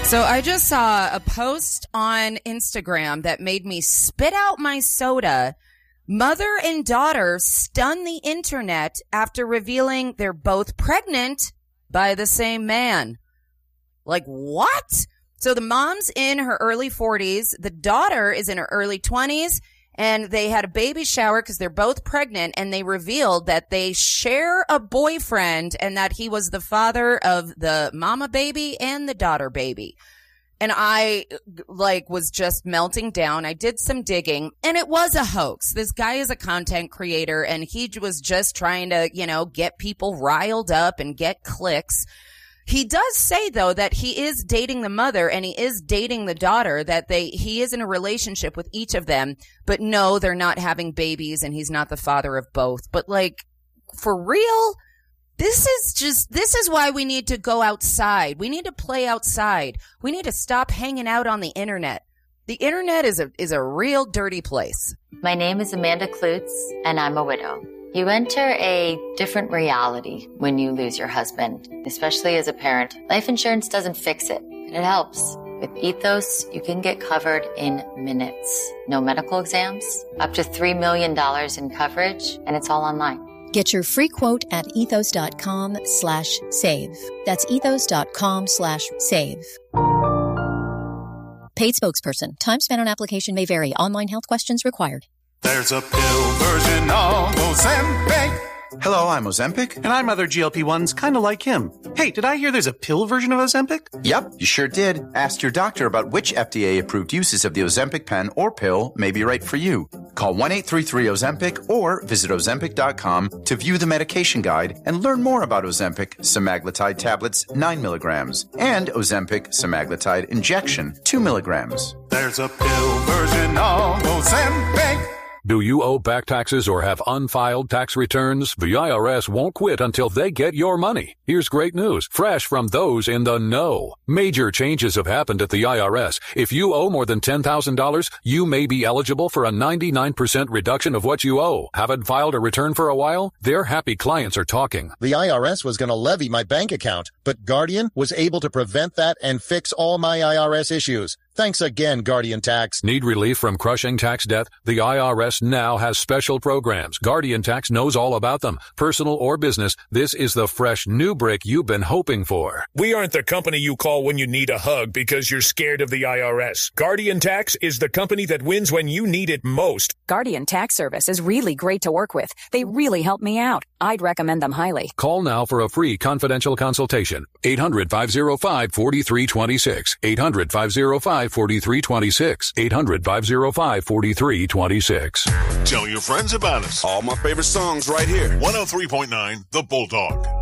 So I just saw a post on Instagram that made me spit out my soda. Mother and daughter stun the internet after revealing they're both pregnant by the same man. Like, what? So the mom's in her early 40s. The daughter is in her early 20s. And they had a baby shower because they're both pregnant. And they revealed that they share a boyfriend and that he was the father of the mama baby and the daughter baby. And I, was just melting down. I did some digging, and it was a hoax. This guy is a content creator, and he was just trying to, get people riled up and get clicks. He does say, though, that he is dating the mother and he is dating the daughter, that he is in a relationship with each of them. But no, they're not having babies, and he's not the father of both. But, for real? This is why we need to go outside. We need to play outside. We need to stop hanging out on the internet. The internet is a real dirty place. My name is Amanda Klutz, and I'm a widow. You enter a different reality when you lose your husband, especially as a parent. Life insurance doesn't fix it, but it helps. With Ethos, you can get covered in minutes. No medical exams, up to $3 million in coverage, and it's all online. Get your free quote at ethos.com/save. That's ethos.com/save. Paid spokesperson. Time spent on application may vary. Online health questions required. There's a pill version of Ozempic. Hello, I'm Ozempic. And I'm other GLP-1s kind of like him. Hey, did I hear there's a pill version of Ozempic? Yep, you sure did. Ask your doctor about which FDA-approved uses of the Ozempic pen or pill may be right for you. Call 1-833-OZEMPIC or visit Ozempic.com to view the medication guide and learn more about Ozempic semaglutide tablets 9 milligrams and Ozempic semaglutide injection 2 milligrams. There's a pill version of Ozempic. Do you owe back taxes or have unfiled tax returns? The IRS won't quit until they get your money. Here's great news, fresh from those in the know. Major changes have happened at the IRS. If you owe more than $10,000, you may be eligible for a 99% reduction of what you owe. Haven't filed a return for a while? Their happy clients are talking. The IRS was going to levy my bank account, but Guardian was able to prevent that and fix all my IRS issues. Thanks again, Guardian Tax. Need relief from crushing tax debt? The IRS now has special programs. Guardian Tax knows all about them. Personal or business, this is the fresh new break you've been hoping for. We aren't the company you call when you need a hug because you're scared of the IRS. Guardian Tax is the company that wins when you need it most. Guardian Tax Service is really great to work with. They really help me out. I'd recommend them highly. Call now for a free confidential consultation. 800-505-4326. 800-505-4326. 800-505-4326. Tell your friends about us. All my favorite songs right here. 103.9 The Bulldog.